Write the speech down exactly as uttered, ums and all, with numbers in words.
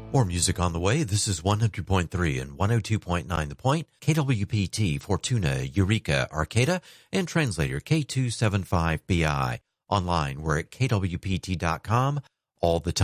More music on the way. This is one hundred point three and one oh two point nine The Point, K W P T, Fortuna, Eureka, Arcata, and translator K two seventy-five B I. Online, we're at K W P T dot com all the time.